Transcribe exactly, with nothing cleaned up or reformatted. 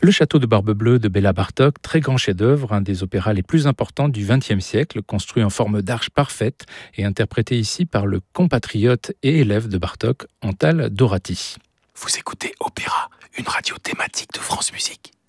Le château de Barbe-Bleue de Béla Bartók, très grand chef-d'œuvre, un des opéras les plus importants du vingtième siècle, construit en forme d'arche parfaite et interprété ici par le compatriote et élève de Bartók, Antal Dorati. Vous écoutez Opéra, une radio thématique de France Musique.